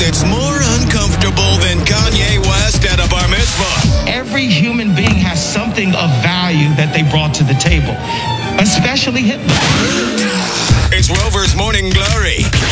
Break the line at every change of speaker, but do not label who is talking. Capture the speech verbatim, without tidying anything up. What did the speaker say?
that's more uncomfortable than Kanye West at a bar mitzvah.
Every human being has something of value that they brought to the table, especially Hitler.
It's Rover's Morning Glory.